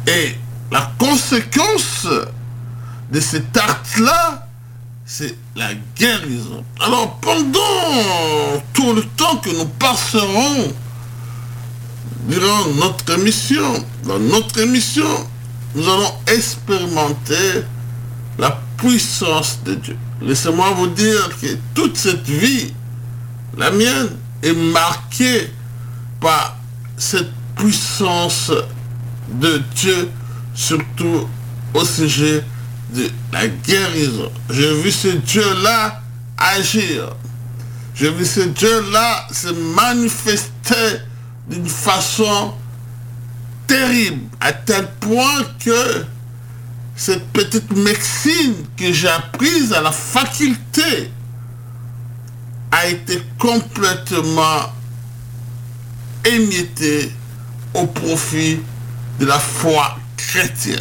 Et la conséquence de cet acte-là, c'est la guérison. Alors, pendant tout le temps que nous passerons durant notre émission, dans notre émission, nous allons expérimenter la puissance de Dieu. Laissez-moi vous dire que toute cette vie, la mienne, est marquée par cette puissance de Dieu, surtout au sujet de la guérison. J'ai vu ce Dieu-là agir. J'ai vu ce Dieu-là se manifester d'une façon terrible, à tel point que cette petite médecine que j'ai apprise à la faculté a été complètement émiettée au profit de la foi chrétienne.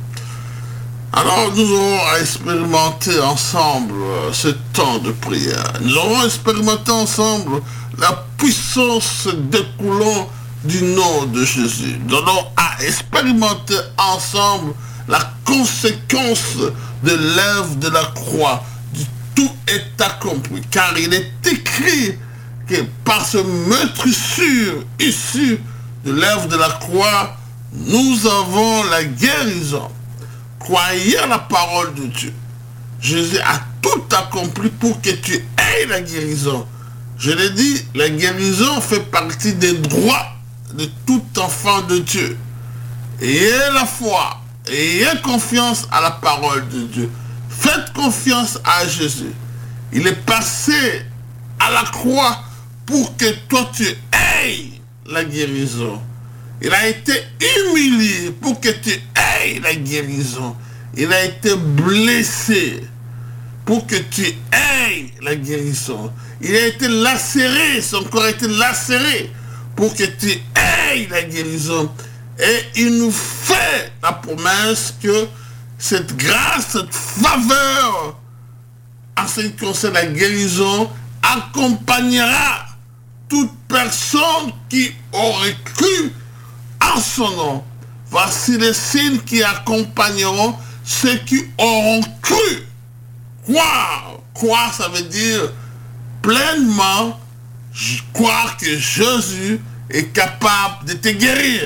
Alors nous aurons expérimenté ensemble ce temps de prière. Nous aurons expérimenté ensemble la puissance découlant du nom de Jésus. Nous allons expérimenter ensemble la conséquence de l'œuvre de la croix. Du tout est accompli. Car il est écrit que par ce meurtrissure issu de l'œuvre de la croix, nous avons la guérison. Croyez à la parole de Dieu. Jésus a tout accompli pour que tu aies la guérison. Je l'ai dit, la guérison fait partie des droits de tout enfant de Dieu. Ayez la foi, ayez confiance à la parole de Dieu. Faites confiance à Jésus. Il est passé à la croix pour que toi tu aies la guérison. Il a été humilié pour que tu aies la guérison. Il a été blessé pour que tu aies la guérison. Il a été lacéré, son corps a été lacéré pour que tu aies la guérison. Et il nous fait la promesse que cette grâce, cette faveur, en ce qui concerne la guérison, accompagnera toute personne qui aurait cru en son nom. Voici les signes qui accompagneront ceux qui auront cru. Croire. Croire, ça veut dire pleinement croire que Jésus est capable de te guérir.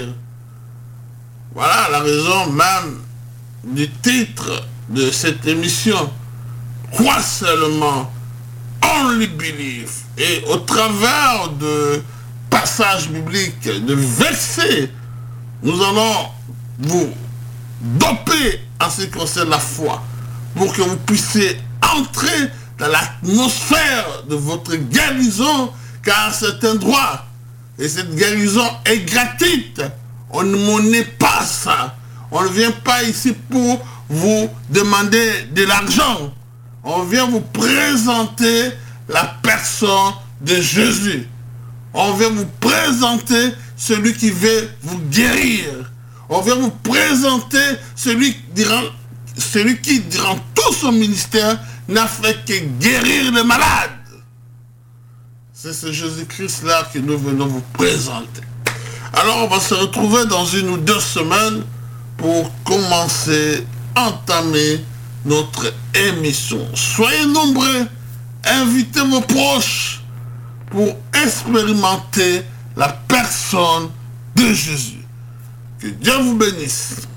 Voilà la raison même du titre de cette émission. Crois seulement, only believe. Et au travers de passages bibliques, de versets, nous allons vous doper en ce qui concerne la foi, pour que vous puissiez entrer dans l'atmosphère de votre guérison, car c'est un droit. Et cette guérison est gratuite. On ne monnaie pas ça. On ne vient pas ici pour vous demander de l'argent. On vient vous présenter la personne de Jésus. On vient vous présenter celui qui veut vous guérir. On vient vous présenter celui qui, durant tout son ministère, n'a fait que guérir les malades. C'est ce Jésus-Christ-là que nous venons vous présenter. Alors, on va se retrouver dans 1 ou 2 semaines pour commencer, entamer notre émission. Soyez nombreux, invitez vos proches pour expérimenter la personne de Jésus. Que Dieu vous bénisse.